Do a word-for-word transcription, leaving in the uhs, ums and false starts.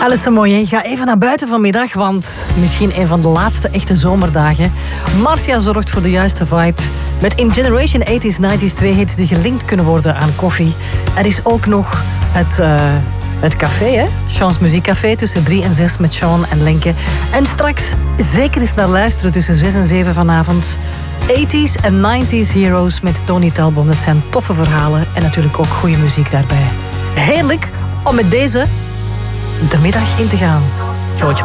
Alison Moyet, ga even naar buiten vanmiddag, want misschien een van de laatste echte zomerdagen. Marcia zorgt voor de juiste vibe. Met In Generation tachtig negentig twee hits die gelinkt kunnen worden aan koffie. Er is ook nog het, uh, het café, hè? Sean's Muziekcafé tussen drie en zes met Sean en Lenke. En straks zeker eens naar luisteren tussen zes en zeven vanavond. tachtigs en nineties Heroes met Tony Talbot. Dat zijn toffe verhalen en natuurlijk ook goede muziek daarbij. Heerlijk om met deze de middag in te gaan. George